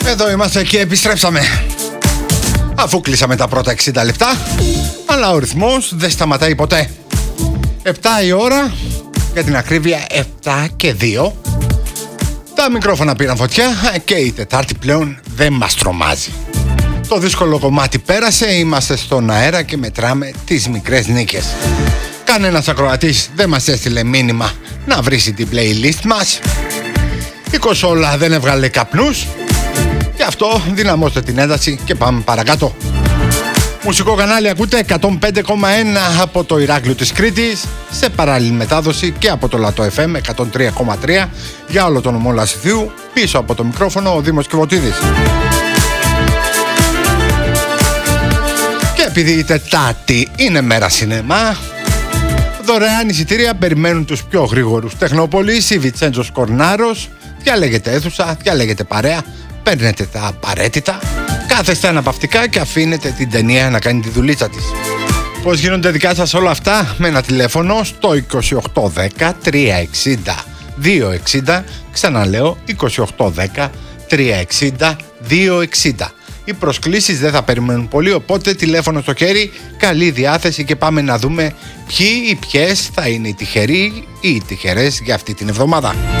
Εδώ είμαστε και επιστρέψαμε. Αφού κλείσαμε τα πρώτα 60 λεπτά, αλλά ο ρυθμός δεν σταματάει ποτέ. 7 η ώρα, για την ακρίβεια 7 και 2. Τα μικρόφωνα πήραν φωτιά και η Τετάρτη πλέον δεν μας τρομάζει. Το δύσκολο κομμάτι πέρασε, είμαστε στον αέρα και μετράμε τις μικρές νίκες. Κανένας ακροατής δεν μας έστειλε μήνυμα να βρίσει την playlist μας. Η κονσόλα δεν έβγαλε καπνούς. Γι' αυτό δυναμώστε την ένταση και πάμε παρακάτω. Μουσικό κανάλι ακούτε 105,1 από το Ηράκλειο της Κρήτης, σε παράλληλη μετάδοση και από το Λατό FM 103,3 για όλο το νομό Λασιθίου. Πίσω από το μικρόφωνο ο Δήμος Κιβωτίδης. Και επειδή η Τετάρτη είναι μέρα σινεμά, δωρεάν εισιτήρια περιμένουν τους πιο γρήγορους. Τεχνόπολης, η Βιτσέντζος Κορνάρος. Διαλέγετε αίθουσα, διαλέγετε παρέα, παίρνετε τα απαραίτητα, κάθεστε αναπαυτικά και αφήνετε την ταινία να κάνει τη δουλίτσα της. Πώς γίνονται δικά σας όλα αυτά? Με ένα τηλέφωνο στο 2810 360 260. Ξαναλέω 2810 360 260. Οι προσκλήσεις δεν θα περιμένουν πολύ, οπότε τηλέφωνο στο χέρι, καλή διάθεση και πάμε να δούμε ποιοι ή ποιες θα είναι οι τυχεροί ή οι τυχερές για αυτή την εβδομάδα.